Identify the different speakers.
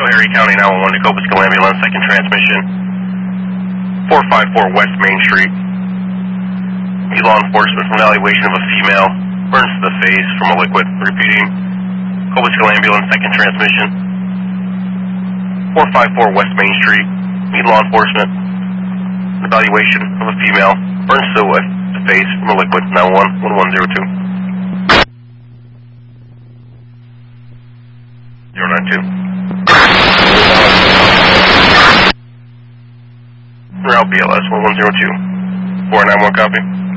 Speaker 1: Erie County 911 to Cobleskill Ambulance, second transmission. 454 West Main Street. Need law enforcement for evaluation of a female. Burns to the face from a liquid. Repeating. Cobleskill Ambulance, second transmission. 454 West Main Street. Need law enforcement. Evaluation of a female. Burns to the face from a liquid. 911 1102. 092. Route BLS 1102. 491 copy.